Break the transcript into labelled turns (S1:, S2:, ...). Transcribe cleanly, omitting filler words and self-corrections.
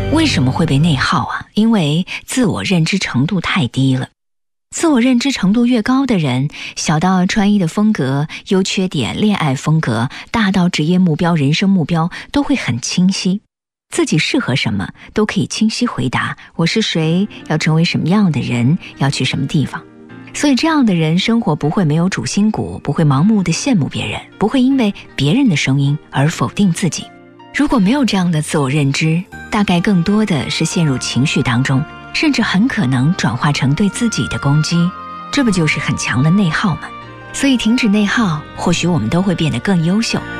S1: 为什么会被内耗啊？因为自我认知程度太低了。自我认知程度越高的人，小到穿衣的风格、优缺点、恋爱风格，大到职业目标、人生目标，都会很清晰。自己适合什么，都可以清晰回答。我是谁，要成为什么样的人，要去什么地方。所以这样的人生活不会没有主心骨，不会盲目的羡慕别人，不会因为别人的声音而否定自己。如果没有这样的自我认知，大概更多的是陷入情绪当中，甚至很可能转化成对自己的攻击，这不就是很强的内耗吗？所以停止内耗，或许我们都会变得更优秀。